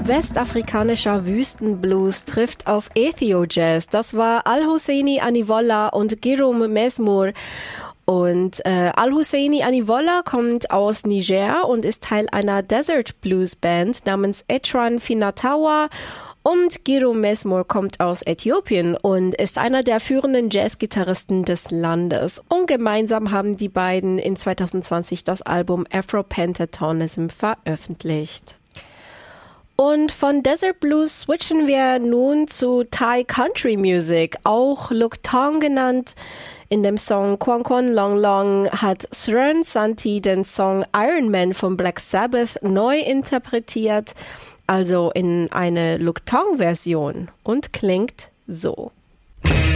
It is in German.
Westafrikanischer Wüstenblues trifft auf Ethio-Jazz. Das war Al-Husseini Anivola und Girum Mesmour. Und Al-Husseini Anivola kommt aus Niger und ist Teil einer Desert Blues Band namens Etran Finatawa. Und Girum Mesmour kommt aus Äthiopien und ist einer der führenden Jazzgitarristen des Landes. Und gemeinsam haben die beiden in 2020 das Album Afro-Pentatonism veröffentlicht. Und von Desert Blues switchen wir nun zu Thai Country Music, auch Luk Thong genannt. In dem Song Kwon Kwon Long Long hat Sren Santi den Song Iron Man von Black Sabbath neu interpretiert, also in eine Luk Thong Version und klingt so.